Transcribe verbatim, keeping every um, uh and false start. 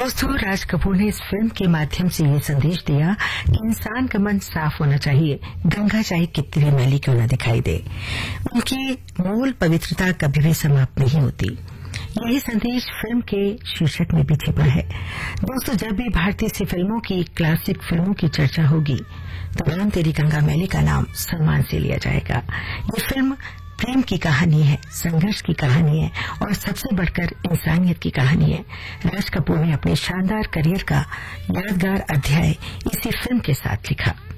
दोस्तों, राज कपूर ने इस फिल्म के माध्यम से ये संदेश दिया कि इंसान का मन साफ होना चाहिए, गंगा चाहे कितनी भी मैली क्यों न दिखाई दे, उनकी मूल पवित्रता कभी भी समाप्त नहीं होती। यही संदेश फिल्म के शीर्षक में भी छिपा है। दोस्तों, जब भी भारतीय सी फिल्मों की, क्लासिक फिल्मों की चर्चा होगी तो राम तेरी गंगा मैली का नाम सम्मान से लिया जाएगा। ये फिल्म प्रेम की कहानी है, संघर्ष की कहानी है और सबसे बढ़कर इंसानियत की कहानी है। राज कपूर ने अपने शानदार करियर का यादगार अध्याय इसी फिल्म के साथ लिखा।